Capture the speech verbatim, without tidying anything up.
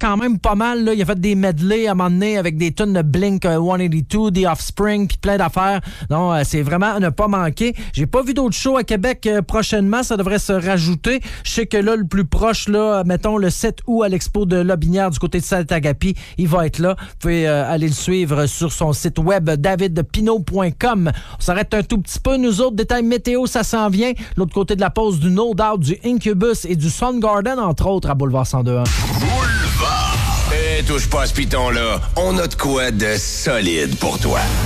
quand même pas mal. Là. Il a fait des medley à un moment donné avec des tunes de Blink cent quatre-vingt-deux, The Offspring, puis plein d'affaires. Non, euh, c'est vraiment à ne pas manquer. J'ai pas vu d'autres shows à Québec euh, prochainement. Ça devrait se rajouter. Je sais que là, le plus proche, là, mettons le sept août à l'Expo de Lobinière du côté de Saint-Agapi, il va être là. Vous pouvez euh, aller le suivre sur son site web david pinot point com. On s'arrête un tout petit peu. Nous autres, détails météo, ça s'en vient. L'autre côté de la pause, du No Doubt, du Incubus et du Soundgarden, entre autres, à Boulevard cent deux. Boulevard! Eh, touche pas à ce piton-là. On a de quoi de solide pour toi.